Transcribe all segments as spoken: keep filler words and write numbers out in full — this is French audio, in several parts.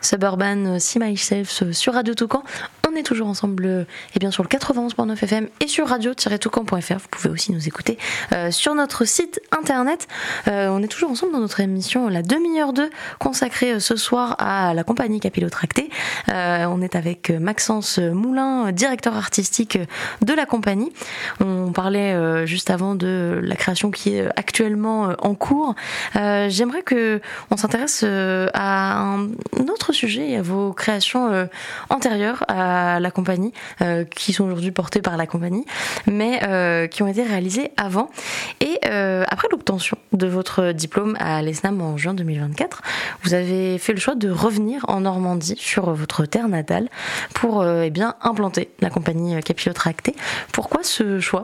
Suburban See Myself sur Radio Toucan. On est toujours ensemble euh, et bien sur le quatre-vingt-onze virgule neuf F M et sur radio tiret toucan point f r. Vous pouvez aussi nous écouter euh, sur notre site internet. Euh, on est toujours ensemble dans notre émission La demi-heure deux, consacrée euh, ce soir à la compagnie Capillotractée. Euh, on est avec Maxence Moulin, directeur artistique de la compagnie. On parlait euh, juste avant de la création qui est actuellement euh, en cours. Euh, j'aimerais que on s'intéresse euh, à un autre sujet, à vos créations euh, antérieures à la compagnie, euh, qui sont aujourd'hui portées par la compagnie, mais euh, qui ont été réalisées avant. Et euh, après l'obtention de votre diplôme à l'E S N A M en juin deux mille vingt-quatre, vous avez fait le choix de revenir en Normandie, sur votre terre natale, pour euh, eh bien, implanter la compagnie Capillotractée. Pourquoi ce choix ?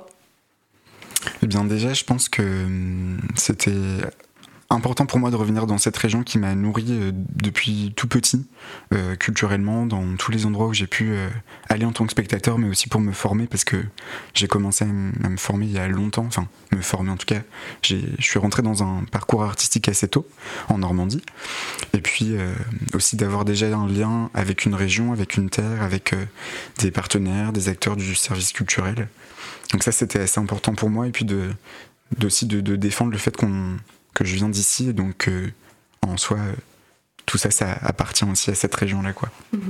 Eh bien déjà, je pense que hum, c'était important pour moi de revenir dans cette région qui m'a nourri euh, depuis tout petit, euh, culturellement, dans tous les endroits où j'ai pu euh, aller en tant que spectateur, mais aussi pour me former, parce que j'ai commencé à, m- à me former il y a longtemps, enfin me former en tout cas. J'ai, je suis rentré dans un parcours artistique assez tôt, en Normandie, et puis euh, aussi d'avoir déjà un lien avec une région, avec une terre, avec euh, des partenaires, des acteurs du service culturel. Donc ça, c'était assez important pour moi, et puis de, d'aussi de, de défendre le fait qu'on que je viens d'ici, et donc euh, en soi, euh, tout ça, ça appartient aussi à cette région-là, quoi.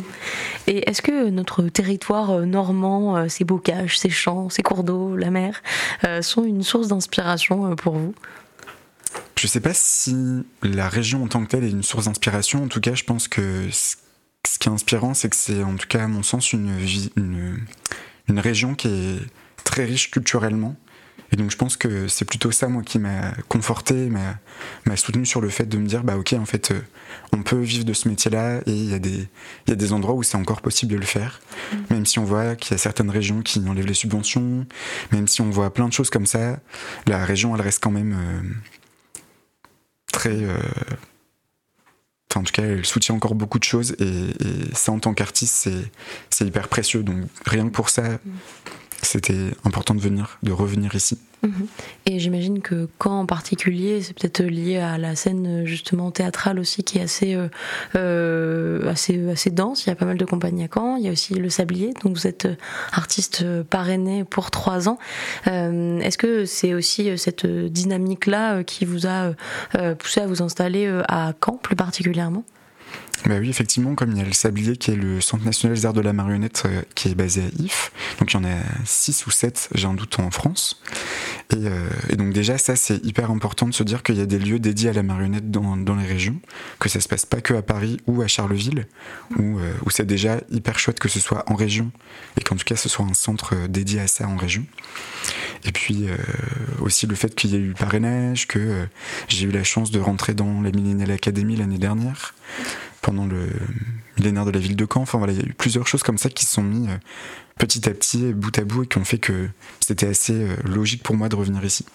Et est-ce que notre territoire normand, euh, ses bocages, ses champs, ses cours d'eau, la mer, euh, sont une source d'inspiration euh, pour vous ? Je sais pas si la région en tant que telle est une source d'inspiration. En tout cas, je pense que ce ce qui est inspirant, c'est que c'est, en tout cas à mon sens, une, vie, une, une région qui est très riche culturellement. Et donc je pense que c'est plutôt ça, moi, qui m'a conforté, m'a, m'a soutenu sur le fait de me dire, bah ok, en fait, euh, on peut vivre de ce métier-là, et il y a des, il y a des endroits où c'est encore possible de le faire, mmh. Même si on voit qu'il y a certaines régions qui enlèvent les subventions, même si on voit plein de choses comme ça, la région, elle reste quand même euh, très... Euh, Enfin, en tout cas, elle soutient encore beaucoup de choses, et, et ça, en tant qu'artiste, c'est, c'est hyper précieux. Donc rien que pour ça... Mmh. C'était important de venir, de revenir ici. Et j'imagine que Caen en particulier, c'est peut-être lié à la scène justement théâtrale aussi qui est assez, euh, assez, assez dense. Il y a pas mal de compagnies à Caen. Il y a aussi le Sablier, donc vous êtes artiste parrainé pour trois ans. Euh, est-ce que c'est aussi cette dynamique-là qui vous a poussé à vous installer à Caen plus particulièrement ? Bah oui, effectivement, comme il y a le Sablier qui est le Centre national des arts de la marionnette euh, qui est basé à Ifs, donc il y en a six ou sept, j'ai un doute, en France. Et, euh, et donc déjà, ça, c'est hyper important de se dire qu'il y a des lieux dédiés à la marionnette dans, dans les régions, que ça se passe pas que à Paris ou à Charleville, où, euh, où c'est déjà hyper chouette que ce soit en région, et qu'en tout cas ce soit un centre dédié à ça en région. Et puis euh, aussi le fait qu'il y ait eu le parrainage, que euh, j'ai eu la chance de rentrer dans la Millennial Academy l'année dernière, pendant le millénaire de la ville de Caen. Enfin voilà, il y a eu plusieurs choses comme ça qui se sont mis euh, petit à petit, bout à bout, et qui ont fait que c'était assez euh, logique pour moi de revenir ici.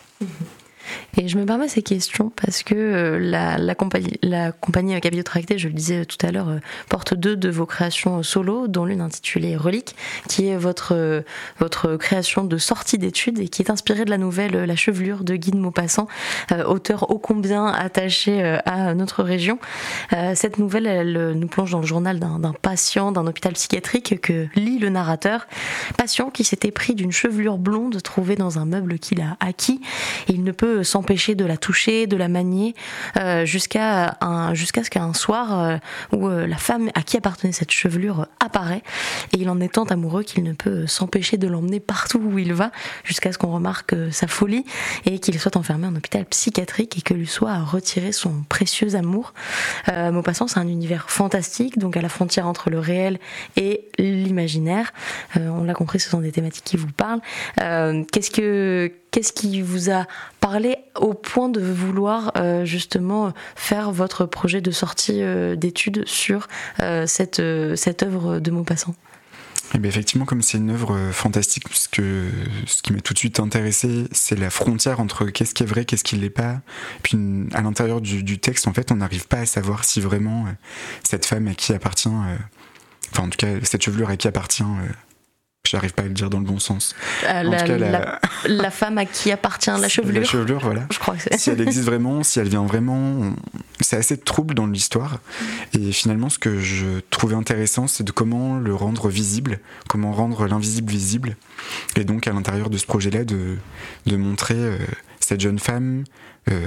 Et je me permets ces questions parce que euh, la, la compagnie, la compagnie Capillotractée, je le disais tout à l'heure, euh, porte deux de vos créations solo, dont l'une intitulée Relique, qui est votre, euh, votre création de sortie d'études et qui est inspirée de la nouvelle La Chevelure de Guy de Maupassant, euh, auteur ô combien attaché euh, à notre région. Euh, cette nouvelle, elle nous plonge dans le journal d'un, d'un patient d'un hôpital psychiatrique que lit le narrateur. Patient qui s'était pris d'une chevelure blonde trouvée dans un meuble qu'il a acquis. Et il ne peut s'empêcher de la toucher, de la manier, euh, jusqu'à, un, jusqu'à ce qu'un soir euh, où euh, la femme à qui appartenait cette chevelure euh, apparaît, et il en est tant amoureux qu'il ne peut s'empêcher de l'emmener partout où il va, jusqu'à ce qu'on remarque euh, sa folie, et qu'il soit enfermé en hôpital psychiatrique et que lui soit retiré son précieux amour. Euh, Maupassant, c'est un univers fantastique, donc à la frontière entre le réel et l'imaginaire. Euh, on l'a compris, ce sont des thématiques qui vous parlent. Euh, qu'est-ce que Qu'est-ce qui vous a parlé au point de vouloir euh, justement faire votre projet de sortie euh, d'études sur euh, cette, euh, cette œuvre de Maupassant ? Eh bien effectivement, comme c'est une œuvre fantastique, puisque ce qui m'a tout de suite intéressé, c'est la frontière entre qu'est-ce qui est vrai, qu'est-ce qui l'est pas. Et puis à l'intérieur du, du texte, en fait, on n'arrive pas à savoir si vraiment euh, cette femme à qui appartient, euh, enfin en tout cas cette chevelure à qui appartient, euh, j'arrive pas à le dire dans le bon sens. Euh, la, cas, la... La, la femme à qui appartient la chevelure. La chevelure, voilà. Je crois que c'est. Si elle existe vraiment, si elle vient vraiment, on... c'est assez trouble dans l'histoire. Et finalement, ce que je trouvais intéressant, c'est de comment le rendre visible, comment rendre l'invisible visible. Et donc, à l'intérieur de ce projet-là, de, de montrer euh, cette jeune femme euh,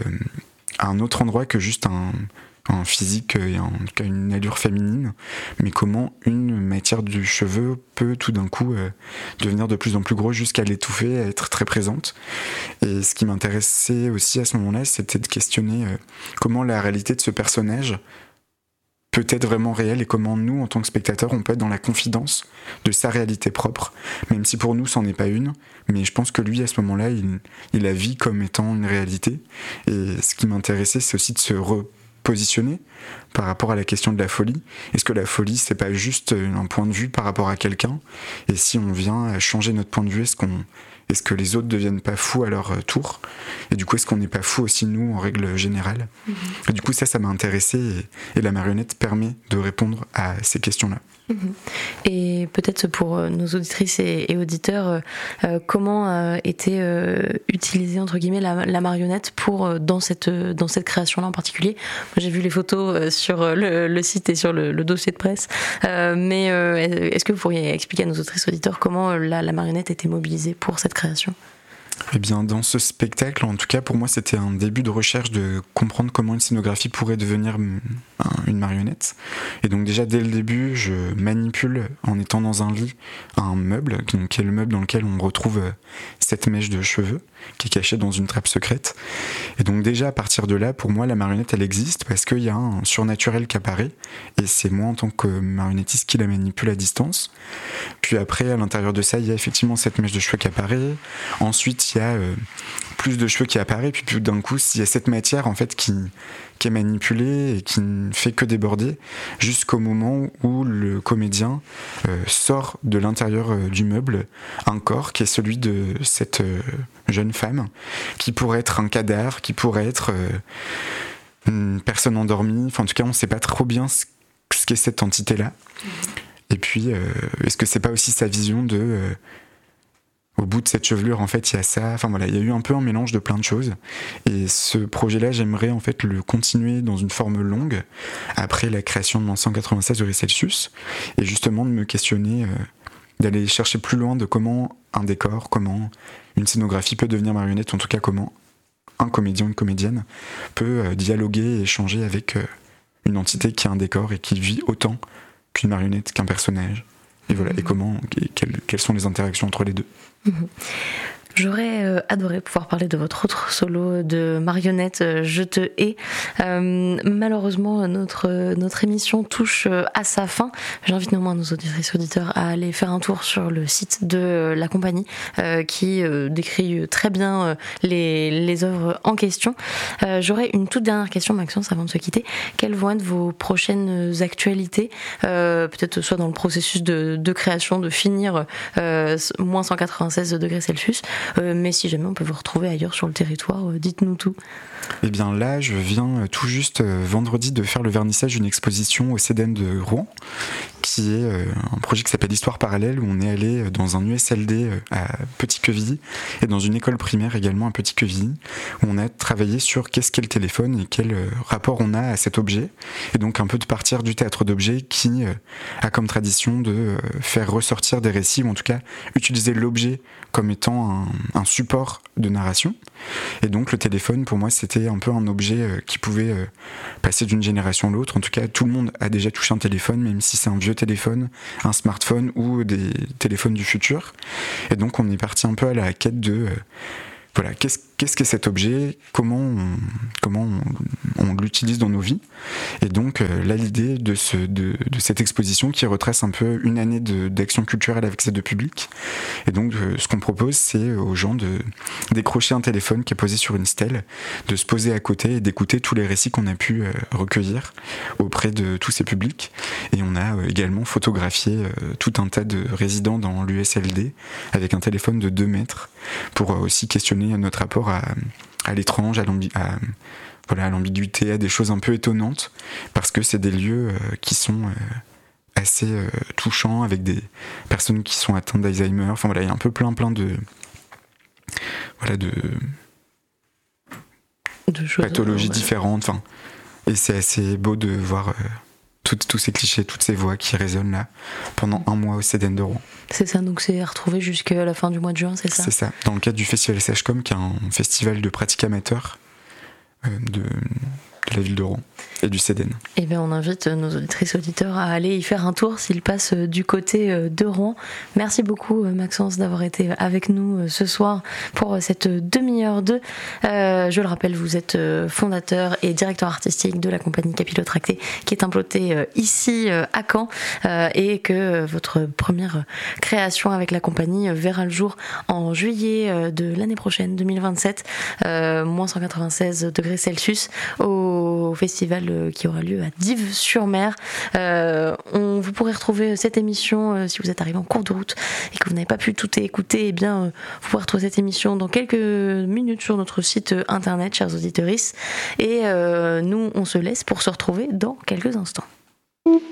à un autre endroit que juste un, un physique et en tout cas une allure féminine, mais comment une matière du cheveu peut tout d'un coup euh, devenir de plus en plus gros jusqu'à l'étouffer, à être très présente. Et ce qui m'intéressait aussi à ce moment-là, c'était de questionner euh, comment la réalité de ce personnage peut être vraiment réelle et comment nous, en tant que spectateurs, on peut être dans la confidence de sa réalité propre, même si pour nous, c'en est pas une. Mais je pense que lui, à ce moment-là, il, il la vit comme étant une réalité. Et ce qui m'intéressait, c'est aussi de se repositionner par rapport à la question de la folie. Est-ce que la folie, c'est pas juste un point de vue par rapport à quelqu'un ? Et si on vient changer notre point de vue, est-ce qu'on... Est-ce que les autres ne deviennent pas fous à leur tour ? Et du coup, est-ce qu'on n'est pas fous aussi, nous, en règle générale ? Mmh. Et du coup, ça, ça m'a intéressé et, et la marionnette permet de répondre à ces questions-là. Mmh. Et peut-être pour nos auditrices et, et auditeurs, euh, comment euh, était euh, utilisée, entre guillemets, la, la marionnette pour, euh, dans, cette, dans cette création-là en particulier ? Moi, j'ai vu les photos euh, sur le, le site et sur le, le dossier de presse, euh, mais euh, est-ce que vous pourriez expliquer à nos auditrices et auditeurs comment la, la marionnette était mobilisée pour cette création ? Eh bien, dans ce spectacle, en tout cas, pour moi, c'était un début de recherche de comprendre comment une scénographie pourrait devenir une marionnette. Et donc, déjà, dès le début, je manipule, en étant dans un lit, un meuble, donc, qui est le meuble dans lequel on retrouve cette mèche de cheveux, qui est cachée dans une trappe secrète. Et donc, déjà, à partir de là, pour moi, la marionnette, elle existe parce qu'il y a un surnaturel qui apparaît. Et c'est moi, en tant que marionnettiste, qui la manipule à distance. Puis après, à l'intérieur de ça, il y a effectivement cette mèche de cheveux qui apparaît. Ensuite, il y a euh, plus de cheveux qui apparaissent, puis, puis d'un coup, il y a cette matière en fait qui, qui est manipulée et qui ne fait que déborder jusqu'au moment où le comédien euh, sort de l'intérieur euh, du meuble un corps qui est celui de cette euh, jeune femme, qui pourrait être un cadavre, qui pourrait être euh, une personne endormie. Enfin, en tout cas, on ne sait pas trop bien ce, ce qu'est cette entité-là. Et puis, euh, est-ce que c'est pas aussi sa vision de... Euh, au bout de cette chevelure, en fait, il y a ça. Enfin voilà, il y a eu un peu un mélange de plein de choses. Et ce projet-là, j'aimerais en fait le continuer dans une forme longue après la création de moins cent quatre-vingt-seize degrés Celsius, et justement de me questionner, euh, d'aller chercher plus loin de comment un décor, comment une scénographie peut devenir marionnette, en tout cas comment un comédien ou une comédienne peut euh, dialoguer et échanger avec euh, une entité qui a un décor et qui vit autant qu'une marionnette, qu'un personnage. Et voilà, et comment, et quelles, quelles sont les interactions entre les deux. Mmh. J'aurais euh, adoré pouvoir parler de votre autre solo de marionnette, euh, Je te hais. Euh, malheureusement, notre, notre émission touche euh, à sa fin. J'invite néanmoins nos auditrices et auditeurs à aller faire un tour sur le site de euh, la compagnie euh, qui euh, décrit très bien euh, les, les œuvres en question. Euh, j'aurais une toute dernière question, Maxence, avant de se quitter. Quelles vont être vos prochaines actualités, euh, peut-être soit dans le processus de, de création, de finir euh, moins cent quatre-vingt-seize degrés Celsius, Euh, mais si jamais on peut vous retrouver ailleurs sur le territoire, euh, dites-nous tout. Eh bien là, je viens tout juste euh, vendredi de faire le vernissage d'une exposition au C D N de Rouen, qui est euh, un projet qui s'appelle Histoire parallèle, où on est allé dans un U S L D euh, à Petit-Quevilly et dans une école primaire également à Petit-Quevilly, où on a travaillé sur qu'est-ce qu'est le téléphone et quel euh, rapport on a à cet objet, et donc un peu de partir du théâtre d'objets qui euh, a comme tradition de euh, faire ressortir des récits, ou en tout cas utiliser l'objet comme étant un, un support de narration. Et donc le téléphone, pour moi, c'était un peu un objet euh, qui pouvait euh, passer d'une génération à l'autre. En tout cas, tout le monde a déjà touché un téléphone, même si c'est un vieux téléphone, un smartphone ou des téléphones du futur. Et donc on est parti un peu à la quête de... Euh, voilà, qu'est-ce, qu'est-ce qu'est cet objet, comment on, comment on, on l'utilise dans nos vies. Et donc euh, là, l'idée de, ce, de, de cette exposition qui retrace un peu une année de, d'action culturelle avec ces deux publics. Et donc euh, ce qu'on propose, c'est aux gens de décrocher un téléphone qui est posé sur une stèle, de se poser à côté et d'écouter tous les récits qu'on a pu euh, recueillir auprès de tous ces publics. Et on a euh, également photographié euh, tout un tas de résidents dans l'U S L D avec un téléphone de deux mètres pour euh, aussi questionner notre rapport à, à l'étrange, à, l'ambi- à, voilà, à l'ambiguïté, à des choses un peu étonnantes, parce que c'est des lieux euh, qui sont euh, assez euh, touchant avec des personnes qui sont atteintes d'Alzheimer. Enfin voilà, il y a un peu plein plein de voilà de, de choses, pathologies ouais. différentes. Enfin, et c'est assez beau de voir euh, tout, tous ces clichés, toutes ces voix qui résonnent là pendant un mois au Céden de Rouen. C'est ça, donc c'est à retrouver jusqu'à la fin du mois de juin, c'est ça? C'est ça, dans le cadre du festival Sèchecom, qui est un festival de pratique amateur euh, de, de la ville de Rouen et du Céden. Eh bien, on invite nos auditrices et auditeurs à aller y faire un tour s'ils passent du côté de Rouen. Merci beaucoup, Maxence, d'avoir été avec nous ce soir pour cette demi-heure de. Euh, je le rappelle, vous êtes fondateur et directeur artistique de la compagnie Capillotracté, qui est implantée ici à Caen, euh, et que votre première création avec la compagnie verra le jour en juillet de l'année prochaine, deux mille vingt-sept, euh, moins cent quatre-vingt-seize degrés Celsius, au festival qui aura lieu à Dives-sur-Mer. Euh, on, vous pourrez retrouver cette émission euh, si vous êtes arrivé en cours de route et que vous n'avez pas pu tout écouter. Eh bien, euh, vous pourrez retrouver cette émission dans quelques minutes sur notre site internet, chers auditeurs. Et euh, nous, on se laisse pour se retrouver dans quelques instants.